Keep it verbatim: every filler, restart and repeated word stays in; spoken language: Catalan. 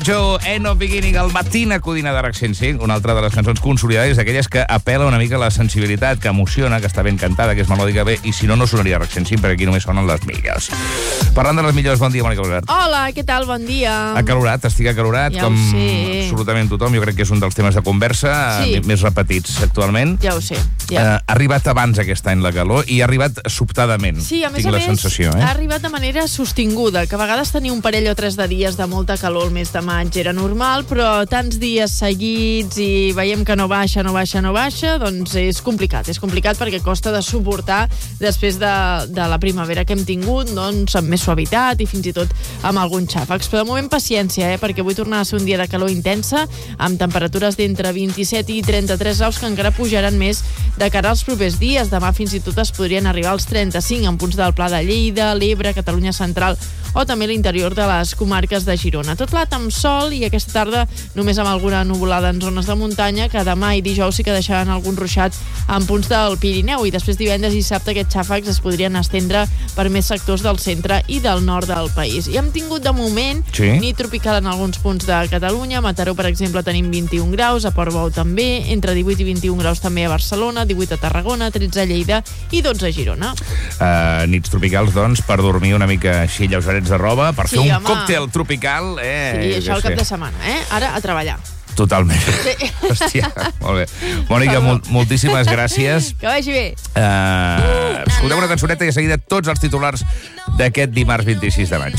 Joe, End of Beginning, el Matina Codina de RAC cent cinc, una altra de les cançons consolidades, d'aquelles que apela una mica a la sensibilitat, que emociona, que està ben cantada, que és melòdica bé, i si no, no sonaria RAC cent cinc, perquè aquí només sonen les millors. Parlant de les millors, bon dia, Mònica Albert. Hola, què tal? Bon dia. Acalorat, estic acalorat, ja com sé. absolutament tothom. Jo crec que és un dels temes de conversa sí. més repetits actualment. Ja ho sé. Ja. Uh, ha arribat abans aquest any la calor i ha arribat sobtadament. Sí, a més Tinc a la més, sensació, eh? ha arribat de manera sostinguda, que a vegades tenir un parell o tres de dies de molta calor el mes de maig era normal, però tants dies seguits i veiem que no baixa, no baixa, no baixa, doncs és complicat. És complicat perquè costa de suportar després de, de la primavera que hem tingut, doncs amb més suavitat i fins i tot amb alguns xàfecs. Però de moment paciència, eh? Perquè avui tornarà a ser un dia de calor intensa, amb temperatures d'entre vint-i-set i trenta-tres graus que encara pujaran més de cara als propers dies. Demà fins i tot es podrien arribar als trenta-cinc en punts del Pla de Lleida, l'Ebre, Catalunya Central o també l'interior de les comarques de Girona. Tot plat amb sol i aquesta tarda només amb alguna nuvolada en zones de muntanya, que demà i dijous sí que deixaran algun ruixat en punts del Pirineu, i després divendres i dissabte aquests xàfecs es podrien estendre per més sectors del centre i del nord del país. I hem tingut de moment sí. nit tropical en alguns punts de Catalunya. A Mataró, per exemple, tenim vint-i-un graus, a Portbou també, entre divuit i vint-i-un graus també a Barcelona, divuit a Tarragona, tretze a Lleida i dotze a Girona. Uh, nits tropicals, doncs, per dormir una mica així lleugerets de roba, per sí, fer un home. còctel tropical. Eh, sí, això al cap de setmana, eh? Ara a treballar. Totalment. Sí. Hòstia, molt bé. Mònica, mol moltíssimes gràcies. Que vagi bé. Uh, escolteu una cançoneta i de seguida tots els titulars d'aquest dimarts vint-i-sis de maig.